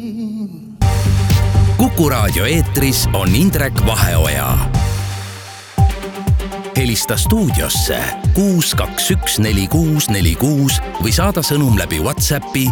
Kuku Raadio eetris on Indrek Vaheoja. Helista stuudiosse 6214646 või saada sõnum läbi WhatsAppi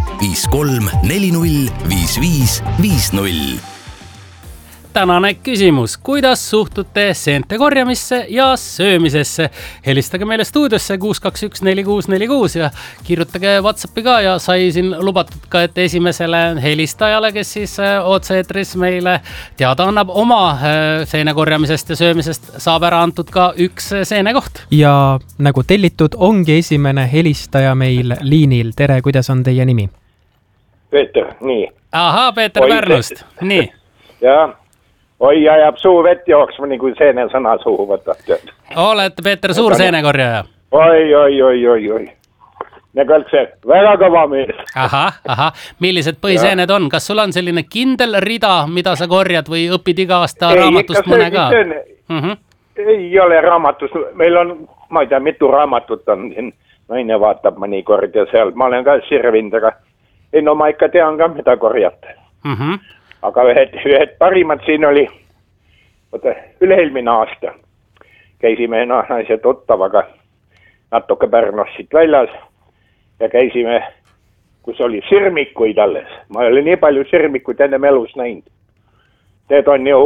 53405550. Tänane küsimus, kuidas suhtute seente korjamisse ja söömisesse? Helistage meile stuudiosse 6214646 ja kirjutage WhatsAppi ka ja sai siin lubatud ka, et esimesele helistajale, kes siis otse-eetris meile teada annab oma seene korjamisest ja söömisest, saab ära antud ka üks seenekoht. Ja nagu tellitud, ongi esimene helistaja meil liinil. Tere, kuidas on teie nimi? Peeter, nii. Ahaa, Peeter Pärnust, nii. Jaa. Oi, ajab suu vett jooksma, nii kui seene sõna suhu võtab. Oled, Peeter, suur seenekorjaja? Oi. Nagu oleks see väga kõva mees. Aha. Millised põhiseened on? Kas sul on selline kindel rida, mida sa korjad või õpid iga aasta raamatust mõne ka? Ei ole raamatust. Meil on, ma ei tea, mitu raamatut on siin. Naine vaatab mõnikord ja seal. Ma olen ka sirvinud, aga ei, no ma ikka tean ka, mida korjata. Aga ühed parimad siin oli, üle-eelmine aasta käisime naise tuttavaga natuke Pärnust siit väljas ja käisime, kus oli sirmikuid alles. Ma ei ole nii palju sirmikuid ennem elus näinud. Need on ju,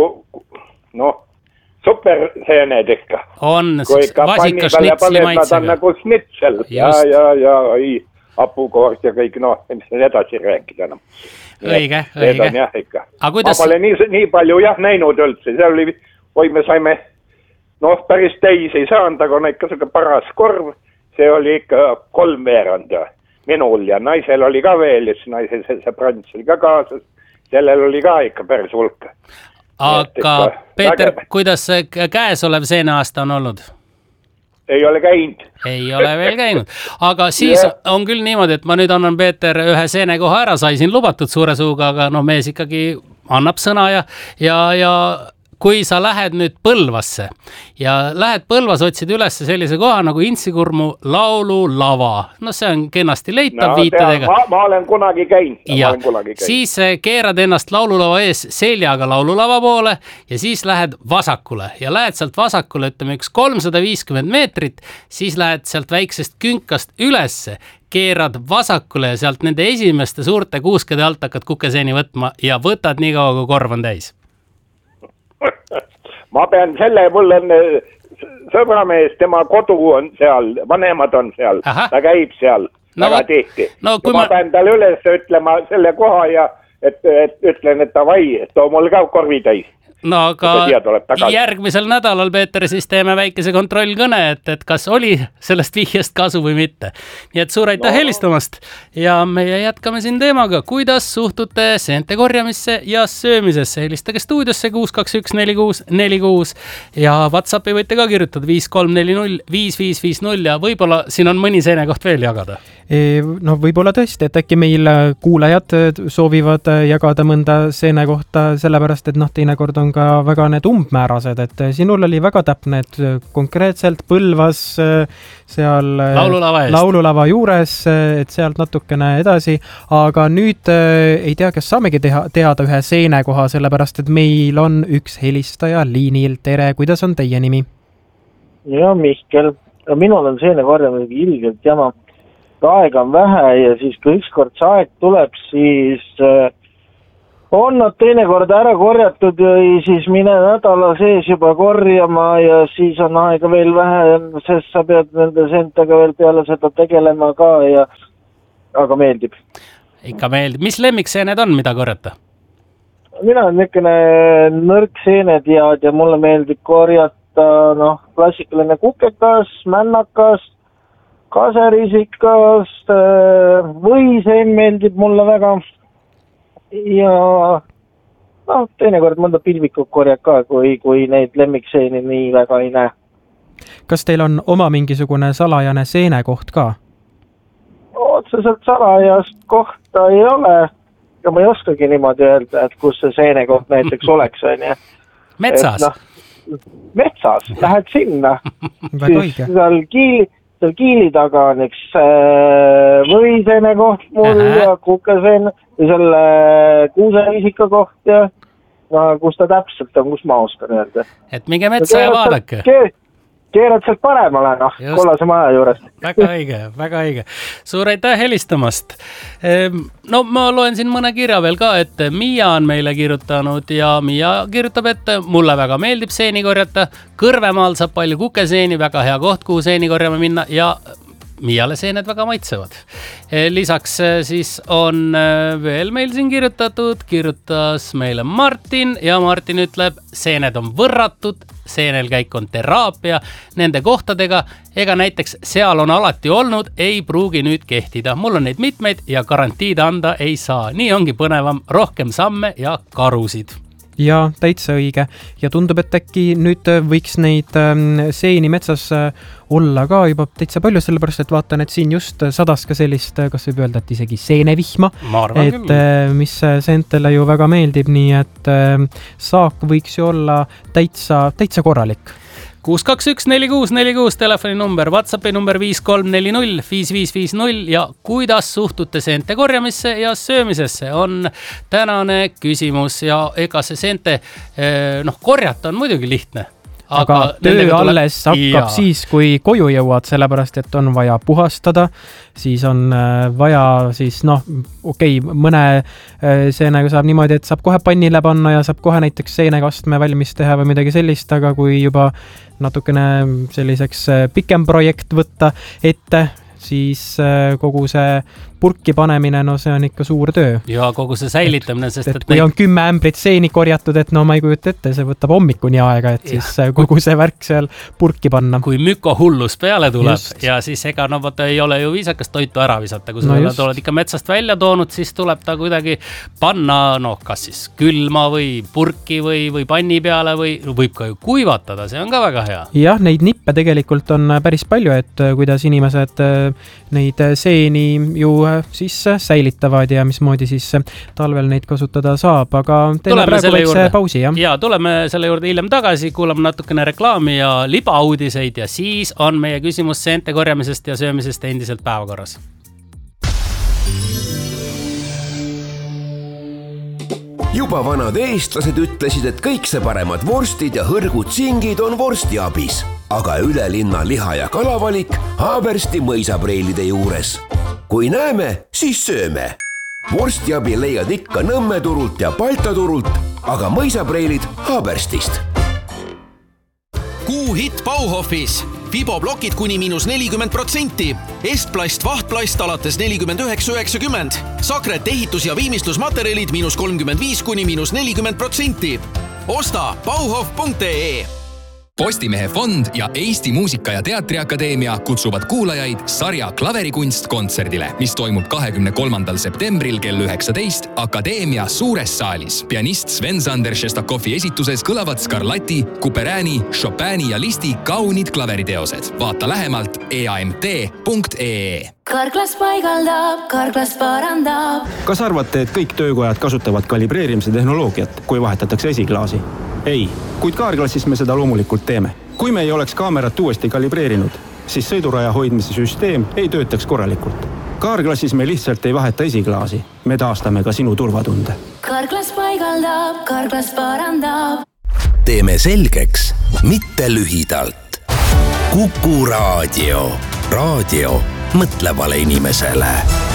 super seened ikka. On, vasika šnitsli maitsega. Nad on nagu šnitsel. Ja, hapukoort ja kõik, mis on edasi rääkida. Õige. Ma pole nii palju näinud üldse. Seal oli, me saime, päris täis ei saanud, aga on ikka selline paras korv. See oli ikka 3/4 minul ja naisel oli ka veel, ja naisel see prants oli ka kaasas. Sellel oli ka ikka päris hulk. Aga Peeter, kuidas käes olev seeneaasta on olnud? Ei ole käinud. Ei ole veel käinud. Aga siis on küll niimoodi, et ma nüüd annan Peeter ühe seenekoha ära, sai siin lubatud suure suuga, aga mees ikkagi annab sõna ja kui sa lähed nüüd Põlvasse ja lähed Põlvas, otsid üles sellise koha nagu Intsikurmu laululava. See on kenasti leitav viitedega. Ma olen kunagi käinud. Siis keerad ennast laululava ees seljaga laululava poole ja siis lähed vasakule ja lähed sealt vasakule, ütleme üks 350 meetrit, siis lähed sealt väiksest künkast ülesse, keerad vasakule ja sealt nende esimeste suurte kuuskede alt hakkad kukeseeni võtma ja võtad nii kaua, kui korv on täis. Ma pean mul on sõbramees, tema kodu on seal, vanemad on seal, ta käib seal väga tihti. Ma pean talle üles ütlema selle koha ja ütlen, et davai, too mul ka korvi täis. Aga järgmisel nädalal, Peeter, siis teeme väikese kontrollkõne, et kas oli sellest vihjest kasu või mitte. Nii et suur aitäh helistamast ja meie jätkame siin teemaga. Kuidas suhtute seente korjamisse ja söömisesse? Helistage stuudiosse 6214646 ja WhatsAppi võite ka kirjutada 53405550 ja võib-olla siin on mõni seenekoht veel jagada. Võib-olla tõesti, et äkki meil kuulajad soovivad jagada mõnda seene kohta, sellepärast, et teinekord on ka väga need umbmäärased, et sinul oli väga täpne, et konkreetselt Põlvas seal laululava juures, et sealt natukene edasi, aga nüüd ei tea, kas saamegi teada ühe seene koha, sellepärast, et meil on üks helistaja liinil. Tere, kuidas on teie nimi? Ja, Mihkel. Minul on seene korjamine ilgelt jama. Aega on vähe ja siis kui ükskord see aeg tuleb, siis on nad teinekord ära korjatud ja siis mine nädala sees juba korjama ja siis on aega veel vähe, sest sa pead nende seentega veel peale seda tegelema ka aga meeldib. Ikka meeldib. Mis lemmikseened on, mida korjata? Mina on niisugune nõrkseened ja mulle meeldib korjata klassikaline kukekas, männakas, kaserisikast, võiseen meeldib mulle väga ja teinekord mõnda pilvikut korjad ka, kui neid lemmikseeni nii väga ei näe. Kas teil on oma mingisugune salajane seene koht ka? Otseselt salajast kohta ei ole ja ma ei oskagi niimoodi öelda, et kus see seene koht näiteks oleks. Metsas? Metsas, lähed sinna. Siis seal seal kiili taga on üks võiseene koht mul ja kukeseene ja selle kuusevisika koht ja kus ta täpselt on, kus ma oskan öelda. Et minge metsa ja vaadake. Keerad sealt paremale, kollase maja juures. Väga õige. Suur aitäh helistamast. No ma loen siin mõne kirja veel ka, et Miia on meile kirjutanud ja Miia kirjutab, et mulle väga meeldib seeni korjata. Kõrvemaal saab palju kukeseeni, väga hea koht, kuhu seeni korjama minna ja Miiale seened väga maitsevad. Lisaks siis on veel meil siin kirjutas meile Martin ja Martin ütleb, seened on võrratud, seenel käik on teraapia nende kohtadega, ega näiteks seal on alati olnud, ei pruugi nüüd kehtida. Mul on neid mitmeid ja garantiid anda ei saa. Nii ongi põnevam, rohkem samme ja karusid. Ja täitsa õige. Ja tundub, et äkki nüüd võiks neid seeni metsas olla ka juba täitsa palju, sellepärast, et vaatan, et siin just sadas ka sellist, kas võib öelda, et isegi seenevihma, et mis seentele ju väga meeldib, nii et saak võiks ju olla täitsa korralik. 621-4646 telefoni number, WhatsAppi number 5340-5550 ja kuidas suhtute seente korjamisse ja söömisesse on tänane küsimus ja ega see seente korjata on muidugi lihtne. Aga töö alles hakkab siis, kui koju jõuad, sellepärast, et on vaja puhastada, siis on vaja siis mõne seenega saab niimoodi, et saab kohe pannile panna ja saab kohe näiteks seenekastme valmis teha või midagi sellist, aga kui juba natukene selliseks pikem projekt võtta ette, siis kogu see purki panemine, see on ikka suur töö. Ja kogu see säilitamine, sest et kui on 10 ämbrit seeni korjatud, et ma ei kujuta ette, see võtab hommikuni aega, et siis kogu see värk seal purki panna. Kui mükohullus peale tuleb ja siis ega ei ole ju viisakas toitu ära visata, kui sa oled ikka metsast välja toonud, siis tuleb ta kuidagi panna, kas siis külma või purki või panni peale või võib ka ju kuivatada, see on ka väga hea. Jah, neid nippe tegelikult on päris palju, et kuidas inimesed neid seeni ju siis säilitavad ja mismoodi siis talvel neid kasutada saab, aga teeme praegu väikse pausi. Ja tuleme selle juurde hiljem tagasi, kuulame natukene reklaami ja libauudiseid ja siis on meie küsimus seente korjamisest ja söömisest endiselt päevakorras. Juba vanad eestlased ütlesid, et kõik see paremad vorstid ja hõrgud singid on vorstiabis, aga üle linna liha- ja kalavalik Haabersti mõisapreilide juures. Kui näeme, siis sööme. Vorstiabi leiad ikka Nõmme turult ja Balta turult, aga mõisapreilid Haaberstist. Kuuhitt Bauhofis. Fiboblokid kuni -40%. Estplast, vahtplast alates 49,90. Sakret ehitus- ja viimistlusmaterjalid -35 kuni -40%. Osta bauhof.ee. Postimehe fond ja Eesti Muusika- ja Teatriakadeemia kutsuvad kuulajaid sarja Klaverikunst kontserdile, mis toimub 23. septembril kell 19 Akadeemia suures saalis. Pianist Sven-Sander Šestakovi esituses kõlavad Scarlatti, Couperini, Chopini ja Listi kaunid klaveriteosed. Vaata lähemalt eamt.ee. Karklas paigaldab, Karklas parandab. Kas arvate, et kõik töökojad kasutavad kalibreerimise tehnoloogiat, kui vahetatakse esiklaasi? Ei, kuid Kaarklassis me seda loomulikult teeme. Kui me ei oleks kaamerat uuesti kalibreerinud, siis sõiduraja hoidmise süsteem ei töötaks korralikult. Kaarklassis me lihtsalt ei vaheta esiklaasi. Me taastame ka sinu turvatunde. Karklas paigaldab, Karklas parandab. Teeme selgeks, mitte lühidalt. Kuku Raadio. Raadio mõtlevale inimesele.